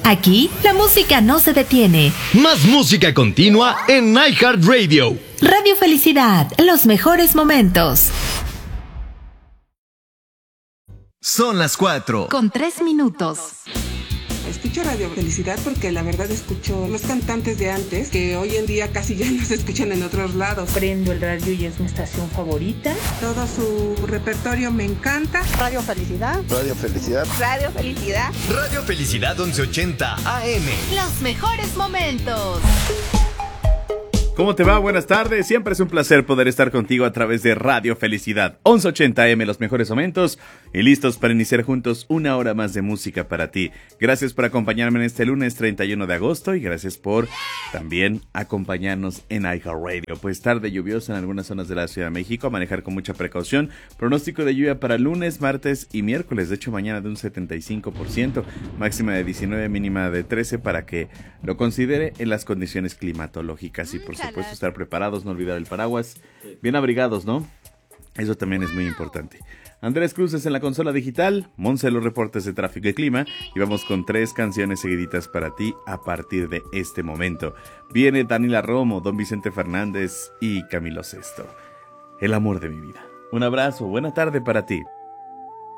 Aquí, la música no se detiene. Más música continua en iHeartRadio. Radio Felicidad, los mejores momentos. Son las 4. Con 3 minutos. Escucho Radio Felicidad porque la verdad escucho los cantantes de antes que hoy en día casi ya no se escuchan en otros lados. Prendo el radio y es mi estación favorita. Todo su repertorio me encanta. Radio Felicidad. Radio Felicidad. Radio Felicidad. Radio Felicidad 1180 AM. Los mejores momentos. ¿Cómo te va? Buenas tardes. Siempre es un placer poder estar contigo a través de Radio Felicidad 1180 AM, los mejores momentos, y listos para iniciar juntos una hora más de música para ti. Gracias por acompañarme en este lunes 31 de agosto y gracias por también acompañarnos en iHeartRadio. Pues tarde lluviosa en algunas zonas de la Ciudad de México, a manejar con mucha precaución. Pronóstico de lluvia para lunes, martes y miércoles, de hecho mañana de un 75%, máxima de 19, mínima de 13, para que lo considere en las condiciones climatológicas y por supuesto estar preparados, no olvidar el paraguas, bien abrigados, ¿no? Eso también es muy importante. Andrés Cruces en la consola digital, Monse los reportes de tráfico y clima, y vamos con 3 canciones seguiditas para ti a partir de este momento. Viene Daniela Romo, Don Vicente Fernández y Camilo Sesto. El amor de mi vida. Un abrazo, buena tarde para ti.